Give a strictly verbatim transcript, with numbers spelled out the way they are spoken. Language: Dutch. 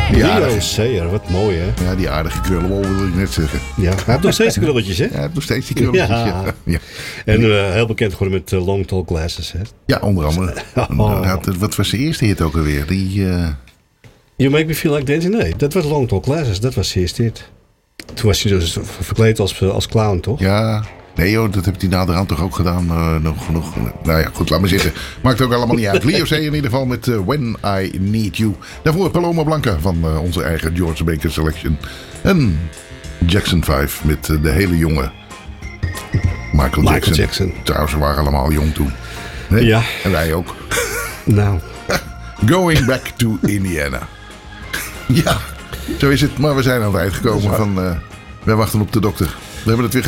Leo Sayer, wat mooi hè. Ja, die aardige krullenwol wil ik net zeggen. Ja, hij heeft nog steeds die krulletjes hè. Ja, hij heeft nog steeds die krulletjes. Ja. Ja. Ja. En uh, heel bekend geworden met uh, Long Tall Glasses hè. Ja, onder andere. Oh. Had, wat was zijn eerste hit ook alweer? Die... Uh... You Make Me Feel Like Dancing? Nee, dat was Long Tall Glasses. Dat was zijn eerste hit. Toen was hij dus verkleed als, als clown, toch? Ja, nee joh, dat heeft hij naderhand toch ook gedaan. Uh, nog, nog, nou ja, goed, laat maar zitten. Maakt ook allemaal niet uit. Leo Sayer in ieder geval met uh, When I Need You. Daarvoor Paloma Blanca van uh, onze eigen George Baker Selection. En Jackson vijf met uh, de hele jonge Michael, Michael Jackson. Jackson. Trouwens, we waren allemaal jong toen. Nee? Ja. En wij ook. Nou. Going back to Indiana. Ja, zo is het. Maar we zijn aan het eind gekomen van... Uh, wij wachten op de dokter. We hebben het weer